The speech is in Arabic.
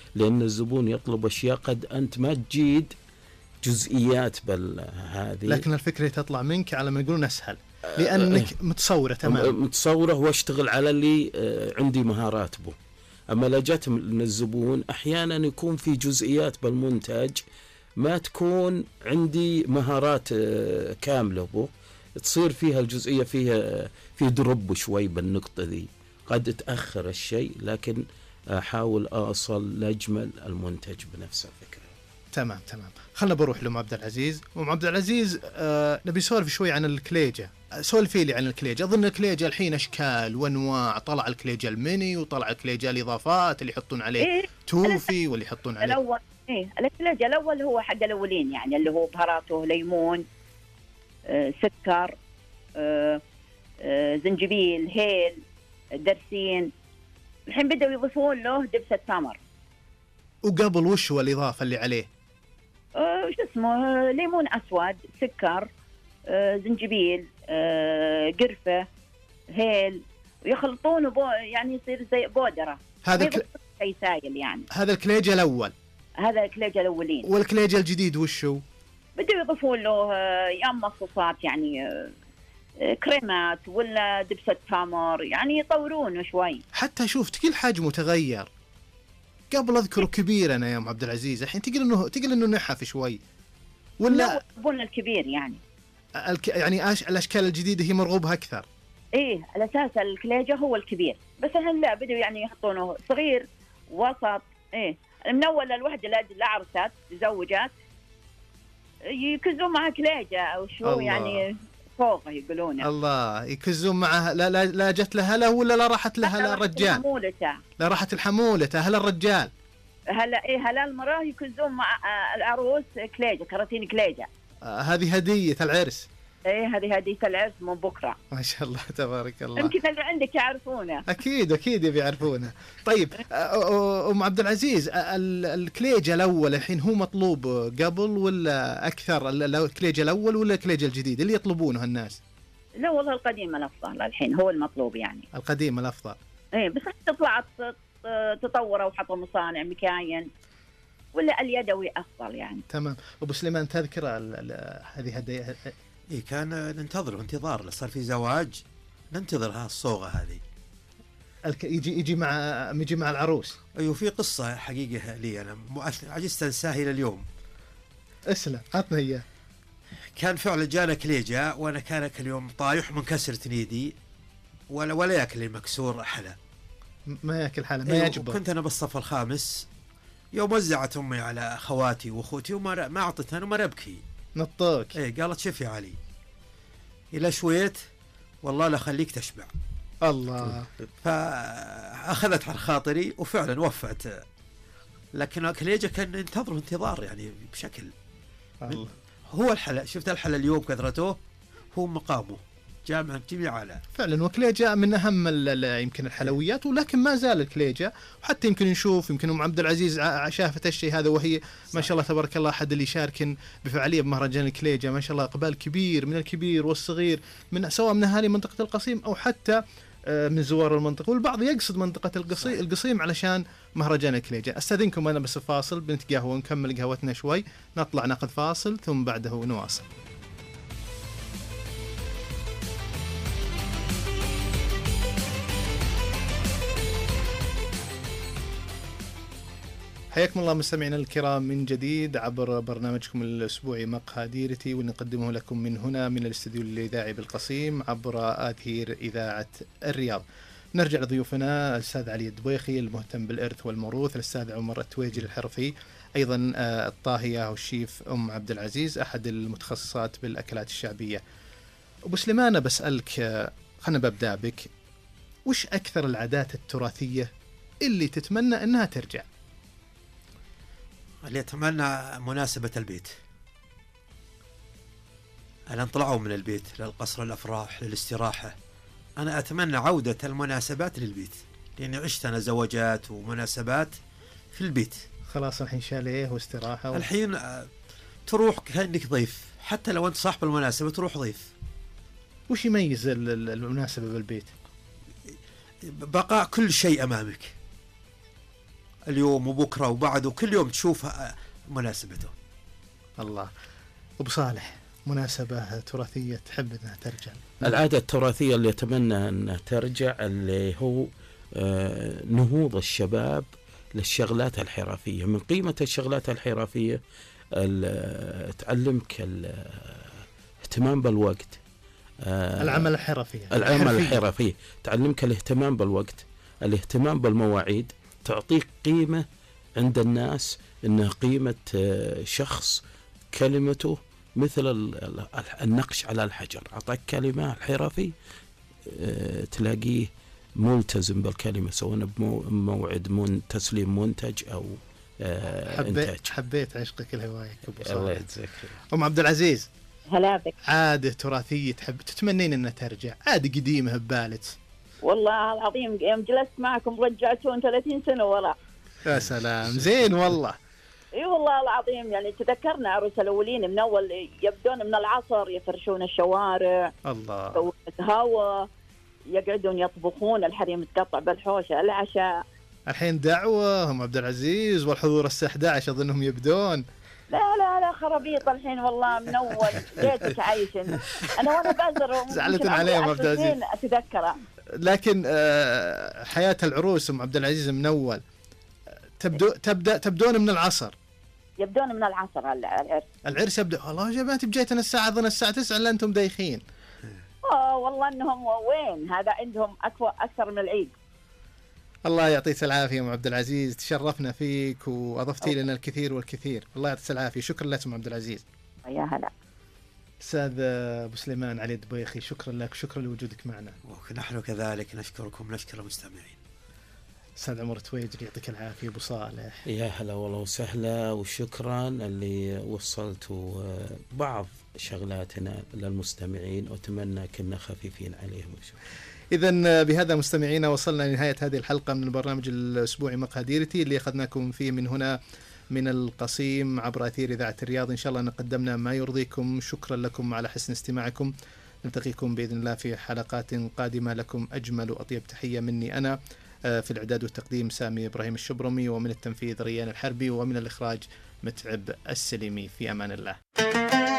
لأن الزبون يطلب أشياء قد أنت ما تجيد جزئيات هذه، لكن الفكرة تطلع منك على ما يقولون أسهل لأنك متصورة تمام، متصورة واشتغل على اللي عندي مهارات به. أما لو جت من الزبون أحيانا يكون في جزئيات بالمنتج ما تكون عندي مهارات كاملة به، تصير فيها الجزئية فيه دروب شوي بالنقطة ذي، قد تأخر الشيء، لكن أحاول أصل لأجمل المنتج بنفس الفكرة. تمام. خلنا بروح لأم عبد العزيز. أم عبد العزيز، نبي نسولف شوي عن الكليجة. سولفي لي عن الكليجة. أظن الكليجة الحين أشكال وأنواع، طلع الكليجة الميني وطلع الكليجة الإضافات اللي يحطون عليه توفي واللي يحطون عليه الأول. الكليجة الأول هو حق الأولين، يعني اللي هو بهاراته ليمون، سكر، زنجبيل، هيل، درسين. الحين بدأوا يضيفون له دبسة تمر. وقبل وش هو الإضافة اللي عليه؟ شو اسمه، ليمون أسود، سكر، زنجبيل، قرفة، هيل، ويخلطونه يعني يصير زي بودرة. هذا شيء سائل يعني. هذا الكليجة الأول. هذا الكليجة الأولين. والكليجة الجديد وش هو؟ بدأوا يضيفون له يا اما صوصات يعني كريمات ولا دبسة تمر، يعني يطورونه شوي. حتى شوف كل حجمه تغير. قبل أذكره كبير أنا يا أم عبد العزيز، الحين تقول إنه نحف شوي ولا يبون الكبير يعني. يعني الأشكال الجديدة هي مرغوبها أكثر. إيه، على أساس الكليجة هو الكبير، بس الحين لا، بدوا يعني يحطونه صغير وسط. إيه، من أول الوحدة العرسات زوجات يكزون معها كليجة أو شو يعني فوقه يقولون. الله، يكزون معها. لا جت لها لا ولا لا راحت لها لا الرجال. لا راحت الحمولة هلا الرجال. هلا المراه يكزون مع العروس كليجة، كراتين كليجة. هذه هدية العرس. هذه هدية العرس من بكرة. ما شاء الله تبارك الله. يمكن اللي عندك يعرفونه. أكيد بيعرفونه. طيب أم عبد العزيز، الكليجة الأول الحين هو مطلوب قبل ولا أكثر؟ الكليجة الأول ولا الكليجة الجديد اللي يطلبونه الناس؟ لا والله القديم الأفضل، الحين هو المطلوب يعني. القديم الأفضل. بس طلعت تطوروا وحطوا مصانع مكاين، ولا اليدوي أفضل يعني. تمام. أبو سليمان تذكر هذه هدية؟ كان ننتظر انتظار، صار في زواج ننتظر الصوغة هذه. يجي مع العروس. أيوه، في قصة حقيقة لي أنا عجزت أنساها إلى اليوم. اسلم، عطنا إياه. كان فعلا جانا كليجة وأنا كان كل يوم طايح منكسر تنيدي ولا يأكل المكسور حلا. ما يأكل حلا، ما يجبر. كنت أنا بالصف الخامس يوم وزعت أمي على خواتي وأخوتي وما أعطتها وما أبكي. نطوك. قالت شوف يا علي، إلى شويت والله لا خليك تشبع. الله. فأخذت على خاطري وفعلا وفت. لكن الكليجة كان ننتظره انتظار يعني بشكل. الله. هو الحلا، شفت الحلا اليوم كثرته، هو مقامه جميع على فعلا. وكليجة من أهم يمكن الحلويات، ولكن ما زال الكليجة. وحتى يمكن نشوف، يمكن أم عبد العزيز شافت الشيء هذا، وهي ما شاء الله تبارك الله أحد اللي يشاركن بفعالية بمهرجان الكليجة، ما شاء الله إقبال كبير من الكبير والصغير، سواء من أهالي منطقة القصيم أو حتى من زوار المنطقة، والبعض يقصد منطقة القصيم علشان مهرجان الكليجة. أستاذنكم أنا بس فاصل، بنتقهوى ونكمل قهوتنا شوي، نطلع ناخذ فاصل ثم بعده نواصل. حياكم الله مستمعينا الكرام من جديد عبر برنامجكم الأسبوعي مقهى ديرتي، واللي نقدمه لكم من هنا من الاستديو الإذاعي بالقصيم عبر آثير إذاعة الرياض. نرجع لضيوفنا الأستاذ علي الدبيخي المهتم بالإرث والموروث، الأستاذ عمر التويجري الحرفي، أيضا الطاهية والشيف أم عبد العزيز أحد المتخصصات بالأكلات الشعبية. أبو سليمان بسألك، خلنا ببدأ بك، وش أكثر العادات التراثية اللي تتمنى أنها ترجع؟ اللي أتمنى مناسبة البيت، أن طلعوا من البيت للقصر الأفراح للاستراحة. أنا أتمنى عودة المناسبات للبيت، لأني عشت أنا زواجات ومناسبات في البيت. خلاص الحين شاليه واستراحة الحين تروح كأنك ضيف، حتى لو أنت صاحب المناسبة تروح ضيف. وش يميز المناسبة بالبيت؟ بقاء كل شيء أمامك. اليوم وبكرة وبعد، وكل يوم تشوف مناسبته. الله. أبو صالح، مناسبة تراثية تحب أنها ترجع؟ العادة التراثية اللي أتمنى أنها ترجع اللي هو نهوض الشباب للشغلات الحرفية. من قيمة الشغلات الحرفية تعلمك الاهتمام بالوقت، العمل الحرفي. العمل الحرفي تعلمك الاهتمام بالوقت، الاهتمام بالمواعيد، تعطيك قيمة عند الناس، إنها قيمة شخص كلمته مثل النقش على الحجر. أعطاك كلمة الحرفي تلاقيه ملتزم بالكلمة، سواء بموعد تسليم منتج أو إنتاج. حبيت عشقك الهواية أبو صالح. الله يجزاك. أم عبد العزيز، هلا بك. عادة تراثية تتمنين أنها ترجع، عادة قديمة ببالك؟ والله العظيم يوم جلست معكم رجعتون 30 سنة وراء. يا سلام، زين والله. اي والله العظيم، يعني تذكرنا عروس الاولين من اول، يبدون من العصر يفرشون الشوارع، الله، هوا، يقعدون يطبخون، الحريم تقطع بالحوشه، العشاء. الحين دعوة أم عبد العزيز والحضور الساعة 11 أظنهم يبدون. لا خرابيط الحين والله من اول بيتك عايش. انا وانا بازر زعلت عليهم عبد العزيز اتذكره. لكن حياة العروس أم عبد العزيز من اول تبدون من العصر. يبدون من العصر العرس يبدأ. والله يا جماعة بجيتنا الساعة أظن الساعة 9 إلا أنتم دايخين. والله انهم وين هذا عندهم اكثر من العيد. الله يعطيك العافية أم عبد العزيز، تشرفنا فيك وأضفتي لنا الكثير والكثير. الله يعطيك العافية. شكرا لك أم عبد العزيز. يا هلا. أستاذ أبو سليمان علي الدبيخي، شكرا لك، شكرا لوجودك معنا. ونحن كذلك نشكركم، نشكر المستمعين. أستاذ عمر تويجري يعطيك العافية. أبو صالح، يا هلا والله وسهلا، وشكرا اللي وصلتوا بعض شغلاتنا للمستمعين، وأتمنى كنا خفيفين عليهم. إذن بهذا مستمعينا وصلنا لنهاية هذه الحلقة من البرنامج الأسبوعي مقاديرتي اللي أخذناكم فيه من هنا من القصيم عبر أثير إذاعة الرياض. إن شاء الله أن قدمنا ما يرضيكم. شكرا لكم على حسن استماعكم. نلتقيكم بإذن الله في حلقات قادمة. لكم أجمل وأطيب تحية مني أنا. في الإعداد والتقديم سامي إبراهيم الشبرمي، ومن التنفيذ ريان الحربي، ومن الإخراج متعب السليمي. في أمان الله.